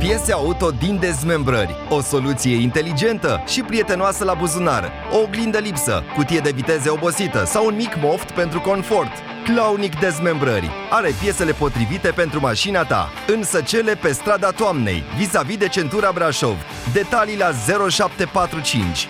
Piese auto din dezmembrări, o soluție inteligentă și prietenoasă la buzunar, o oglindă lipsă, cutie de viteze obosită sau un mic moft pentru confort. Claunic Dezmembrări are piesele potrivite pentru mașina ta, însă cele pe strada Toamnei, vis-a-vis de centura Brașov. Detalii la 0745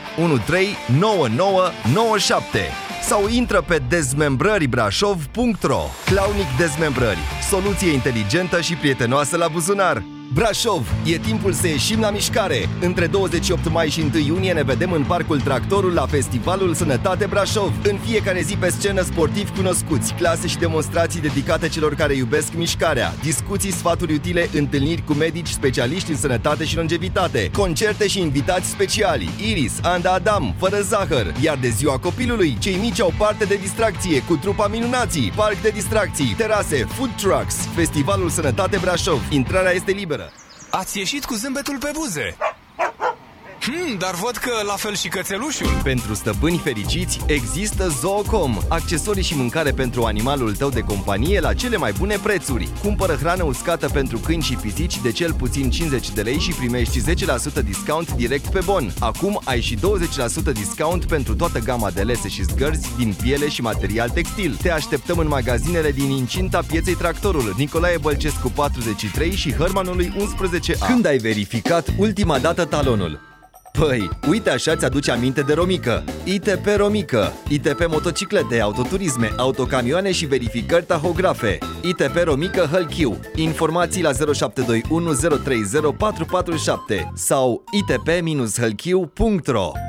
139997 sau intră pe dezmembrăribrașov.ro. Claunic Dezmembrări, soluție inteligentă și prietenoasă la buzunar. Brașov, e timpul să ieșim la mișcare! Între 28 mai și 1 iunie ne vedem în Parcul Tractorul la Festivalul Sănătate Brașov. În fiecare zi pe scenă sportivi cunoscuți, clase și demonstrații dedicate celor care iubesc mișcarea, discuții, sfaturi utile, întâlniri cu medici, specialiști în sănătate și longevitate, concerte și invitați speciali, Iris, Anda Adam, Fără Zahăr. Iar de ziua copilului, cei mici au parte de distracție cu trupa Minunații, parc de distracții, terase, food trucks. Festivalul Sănătate Brașov. Intrarea este liberă. Ați ieșit cu zâmbetul pe buze. Dar văd că la fel și cățelușul. Pentru stăpâni fericiți există Zoocom, accesorii și mâncare pentru animalul tău de companie la cele mai bune prețuri. Cumpără hrană uscată pentru câini și pisici de cel puțin 50 de lei și primești 10% discount direct pe bon. Acum ai și 20% discount pentru toată gama de lese și zgărzi din piele și material textil. Te așteptăm în magazinele din incinta pieței Tractorul, Nicolae Bălcescu 43 și Hărmanului 11A. Când ai verificat ultima dată talonul? Păi, uite așa ți-aduce aminte de Romică. ITP Romică, ITP motociclete, autoturisme, autocamioane și verificări tahografe. ITP Romică Hălchiu. Informații la 0721 030 447 sau itp-hălchiu.ro.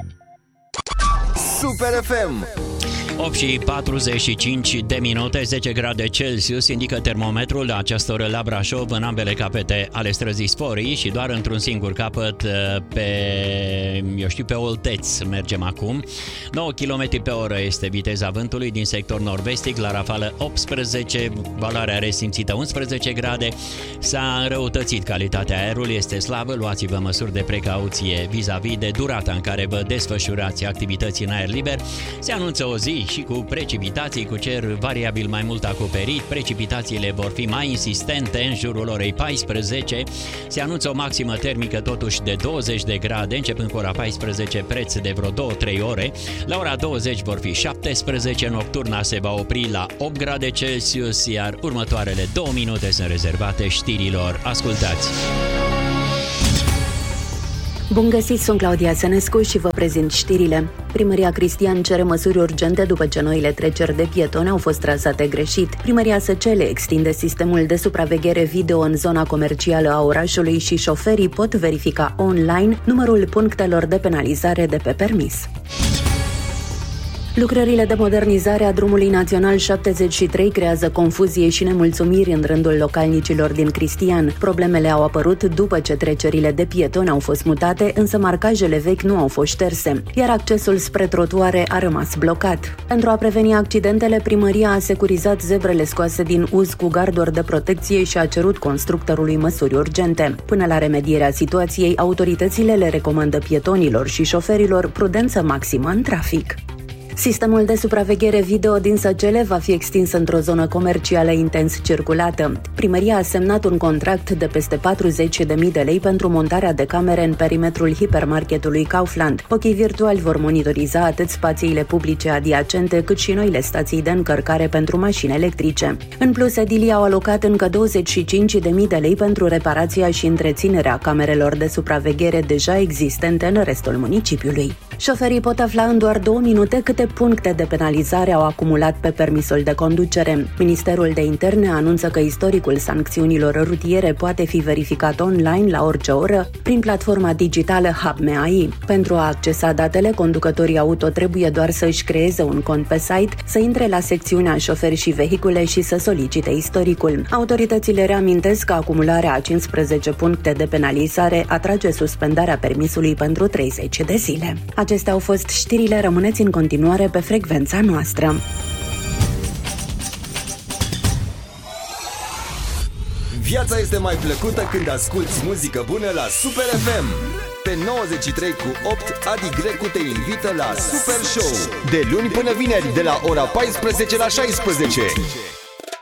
Super FM. 8 și 45 de minute, 10 grade Celsius indică termometrul la această oră la Brașov, în ambele capete ale străzii Sforii și doar într-un singur capăt pe Olteț mergem acum. 9 km pe oră este viteza vântului din sector nord-vestic, la rafală 18, valoarea resimțită 11 grade. S-a înrăutățit calitatea aerului, este slabă, luați-vă măsuri de precauție vis-a-vis de durata în care vă desfășurați activități în aer liber. Se anunță o zi și cu precipitații, cu cer variabil mai mult acoperit. Precipitațiile vor fi mai insistente în jurul orei 14. Se anunță o maximă termică totuși de 20 de grade, începând cu ora 14, preț de vreo 2-3 ore. La ora 20 vor fi 17, nocturna se va opri la 8 grade Celsius, iar următoarele 2 minute sunt rezervate știrilor. Ascultați! Bun găsit, sunt Claudia Sănescu și vă prezint știrile. Primăria Cristian cere măsuri urgente după ce noile treceri de pietoni au fost trasate greșit. Primăria Săcele extinde sistemul de supraveghere video în zona comercială a orașului și șoferii pot verifica online numărul punctelor de penalizare de pe permis. Lucrările de modernizare a drumului național 73 creează confuzie și nemulțumiri în rândul localnicilor din Cristian. Problemele au apărut după ce trecerile de pietoni au fost mutate, însă marcajele vechi nu au fost șterse, iar accesul spre trotuare a rămas blocat. Pentru a preveni accidentele, primăria a securizat zebrele scoase din uz cu garduri de protecție și a cerut constructorului măsuri urgente. Până la remedierea situației, autoritățile le recomandă pietonilor și șoferilor prudență maximă în trafic. Sistemul de supraveghere video din Săcele va fi extins într-o zonă comercială intens circulată. Primăria a semnat un contract de peste 40.000 de lei pentru montarea de camere în perimetrul hipermarketului Kaufland. Ochii virtuali vor monitoriza atât spațiile publice adiacente, cât și noile stații de încărcare pentru mașini electrice. În plus, edilii au alocat încă 25.000 de lei pentru reparația și întreținerea camerelor de supraveghere deja existente în restul municipiului. Șoferii pot afla în doar 2 minute câte puncte de penalizare au acumulat pe permisul de conducere. Ministerul de Interne anunță că istoricul sancțiunilor rutiere poate fi verificat online la orice oră prin platforma digitală HubMeAI. Pentru a accesa datele, conducătorii auto trebuie doar să își creeze un cont pe site, să intre la secțiunea șoferi și vehicule și să solicite istoricul. Autoritățile reamintesc că acumularea a 15 puncte de penalizare atrage suspendarea permisului pentru 30 de zile. Acestea au fost știrile, rămâneți în continuare pe frecvența noastră. Viața este mai plăcută când asculti muzică bună la Super FM. Pe 93 cu 8, Adi Grecu te invită la Super Show. De luni până vineri, de la ora 14 la 16.